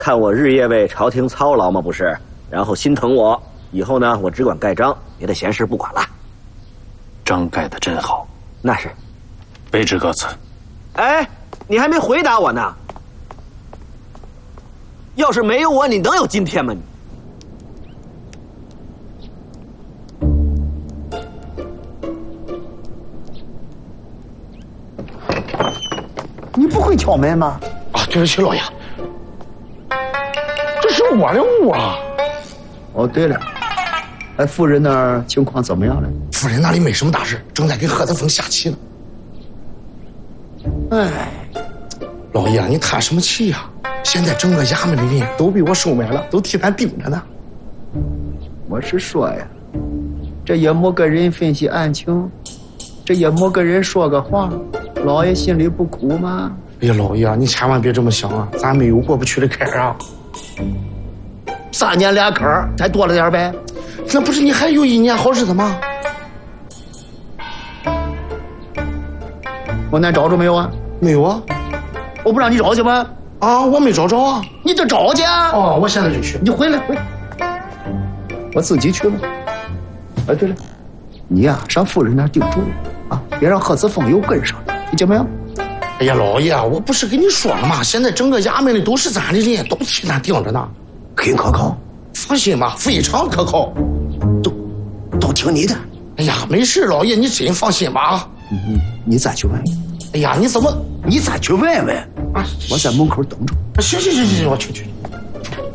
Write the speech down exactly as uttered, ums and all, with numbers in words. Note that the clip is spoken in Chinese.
看我日夜为朝廷操劳吗？不是，然后心疼我。以后呢，我只管盖章，别的闲事不管了。 章盖得真好， 那是。 卑职告辞。 哎，你还没回答我呢。要是没有我，你能有今天吗？你。 你不会敲门吗？ 啊，对不起，老爷，这是我的屋啊。 哦，对了，哎，夫人那儿情况怎么样了？ 夫人那里没什么大事，正在给贺子峰下棋呢。哎，老爷，你叹什么气呀？现在整个衙门的人都被我收买了，都替咱盯着呢。 我是说呀，这也没个人分析案情，这也没个人说个话，老爷心里不苦吗？ 哎呀，老爷，你千万别这么想啊，咱没有过不去的坎啊。 三年俩坎儿，才多了点呗。 那不是你还有一年好日子吗？ 我那找着没有啊？ 没有啊。 我不让你找去吗？ 啊，我没找着啊。 你就找去啊。 哦，我现在就去。 你回来，回来。我自己去吧。哎，对了，你呀、啊、上夫人那儿盯住了啊，别让贺子峰又跟上，听见没有？ 哎呀，老爷，我不是跟你说了吗？现在整个衙门里都是咱的人，都替咱盯着呢。 很可靠， 放心吧，非常可靠， 都都听你的。 哎呀，没事，老爷，你真放心吧啊。 嗯，你再去问。 哎呀，你怎么？ 你再去问问啊！我在门口等着。 行行行行，我去去。